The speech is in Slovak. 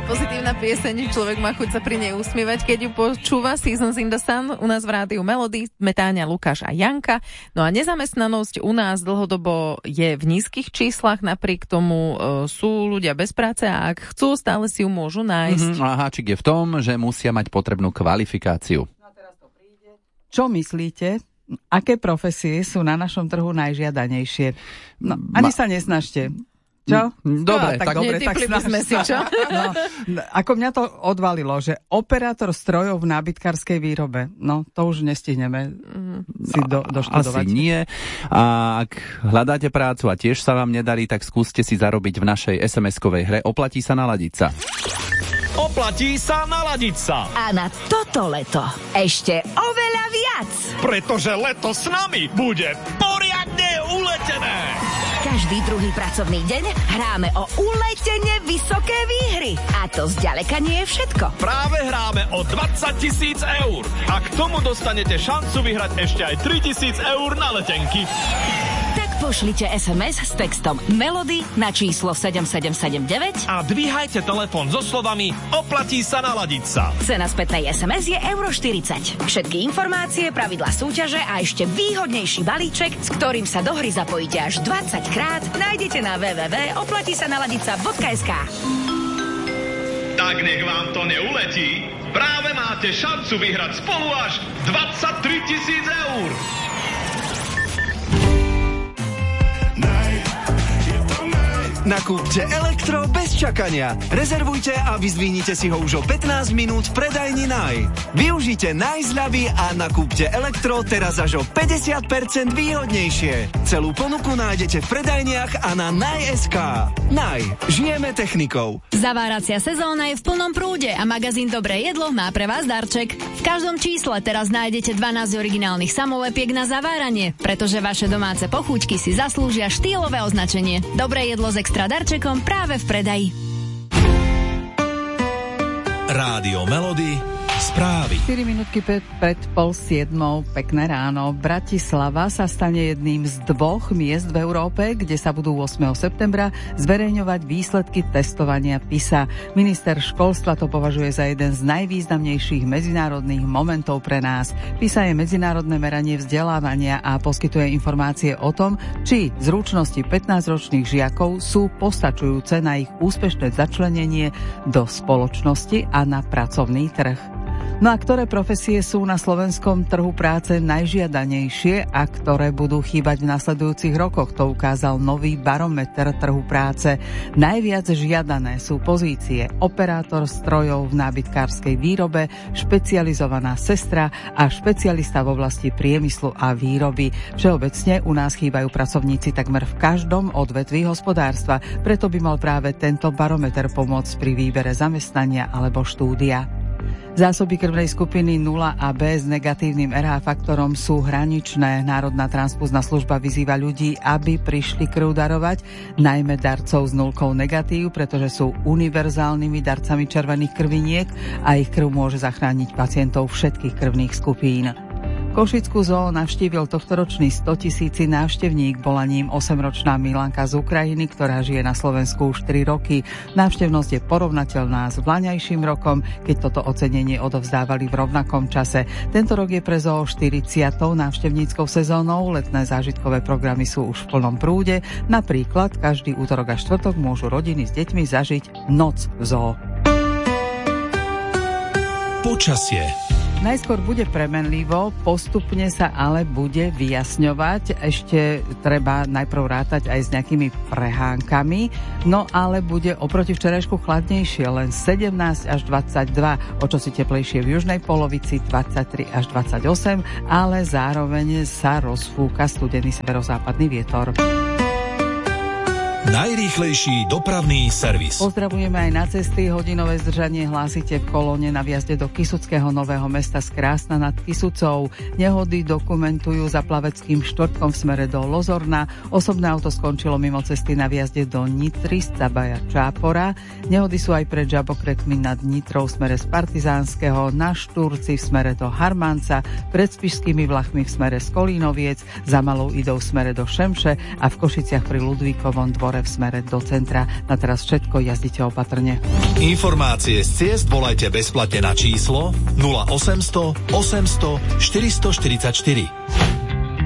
pozitívna pieseň, človek má chuť sa pri nej usmievať, keď ju počúva. Seasons in the Sun u nás v rádiu Melody, Táňa, Lukáš a Janka. No a nezamestnanosť u nás dlhodobo je v nízkych číslach, napriek tomu sú ľudia bez práce a ak chcú, stále si ju môžu nájsť. A háčik je v tom, že musia mať potrebnú kvalifikáciu. No a teraz to príde. Čo myslíte? Aké profesie sú na našom trhu najžiadanejšie? No, ani sa nesnažte. Čo? Dobre, tak sme si, čo? No, ako mňa to odvalilo, že operátor strojov v nábytkárskej výrobe, no to už nestihneme si doštudovať. Asi nie. A ak hľadáte prácu a tiež sa vám nedarí, tak skúste si zarobiť v našej SMS-kovej hre Oplatí sa naladiť sa. Oplatí sa naladiť sa. A na toto leto ešte oveľa viac. Pretože leto s nami bude poriadne uletené. Každý druhý pracovný deň hráme o uletene vysoké výhry. A to zďaleka nie je všetko. Práve hráme o 20 000 eur. A k tomu dostanete šancu vyhrať ešte aj 3 000 eur na letenky. Tak pošlite SMS s textom Melody na číslo 7779 a dvíhajte telefón so slovami Oplatí sa naladiť sa. Cena spätnej SMS je €40. Všetky informácie, pravidlá súťaže a ešte výhodnejší balíček, s ktorým sa do hry zapojíte až 20 krát, nájdete na www.oplatisanaladica.sk. Tak nech vám to neuletí. Práve máte šancu vyhrať spolu až 23 000 eur. Nakúpte elektro bez čakania. Rezervujte a vyzdvihnite si ho už o 15 minút v predajni Naj. Využite Naj zľavy a nakúpte elektro teraz až o 50% výhodnejšie. Celú ponuku nájdete v predajniach a na Naj.sk. Naj. Žijeme technikou. Zaváracia sezóna je v plnom prúde a magazín Dobré jedlo má pre vás darček. V každom čísle teraz nájdete 12 originálnych samolepiek na zaváranie, pretože vaše domáce pochúťky si zaslúžia štýlové označenie. Dobré jedlo s extra darčekom práve v predaji. Rádio Melody, správy. 4 minútky pred 6:30, pekné ráno. Bratislava sa stane jedným z 2 miest v Európe, kde sa budú 8. septembra zverejňovať výsledky testovania PISA. Minister školstva to považuje za jeden z najvýznamnejších medzinárodných momentov pre nás. PISA je medzinárodné meranie vzdelávania a poskytuje informácie o tom, či zručnosti 15-ročných žiakov sú postačujúce na ich úspešné začlenenie do spoločnosti a na pracovný trh. No a ktoré profesie sú na slovenskom trhu práce najžiadanejšie a ktoré budú chýbať v nasledujúcich rokoch? To ukázal nový barometer trhu práce. Najviac žiadané sú pozície operátor strojov v nábytkárskej výrobe, špecializovaná sestra a špecialista v oblasti priemyslu a výroby. Všeobecne u nás chýbajú pracovníci takmer v každom odvetví hospodárstva, preto by mal práve tento barometer pomôcť pri výbere zamestnania alebo štúdia. Zásoby krvnej skupiny 0 a B s negatívnym RH faktorom sú hraničné. Národná transfúzna služba vyzýva ľudí, aby prišli krv darovať, najmä darcov s nulkou negatív, pretože sú univerzálnymi darcami červených krviniek a ich krv môže zachrániť pacientov všetkých krvných skupín. Košickú zoo navštívil tohtoročný 100 000 návštevník. Bola ním 8-ročná Milanka z Ukrajiny, ktorá žije na Slovensku už 3 roky. Návštevnosť je porovnateľná s vlaňajším rokom, keď toto ocenenie odovzdávali v rovnakom čase. Tento rok je pre zoo 40. návštevníckou sezónou. Letné zážitkové programy sú už v plnom prúde. Napríklad každý útorok a štvrtok môžu rodiny s deťmi zažiť noc v zoo. Počasie. Najskôr bude premenlivo, postupne sa ale bude vyjasňovať. Ešte treba najprv rátať aj s nejakými prehánkami, no ale bude oproti včerajšku chladnejšie, len 17 až 22, o čosi teplejšie v južnej polovici 23 až 28, ale zároveň sa rozfúka studený severozápadný vietor. Najrýchlejší dopravný servis. Pozdravujeme aj na cesty. Hodinové zdržanie hlásite v kolóne na vjazde do Kysuckého Nového Mesta z Krásna nad Kysucou. Nehody dokumentujú za Plaveckým štvrtkom v smere do Lozorna. Osobné auto skončilo mimo cesty na vjazde do Nitry z Cabaja Čápora. Nehody sú aj pred Žabokretmi nad Nitrou v smere z Partizánskeho, na Štúrci v smere do Harmanca, pred Spišskými Vlachmi v smere z Kolínoviec, za Malou Idou v smere do Šemše a v Košiciach pri Ludvíkovom dvore hore v smere do centra. Na teraz všetko, jazdite opatrne. Informácie z ciest volajte bezplatne na číslo 0800 800 444.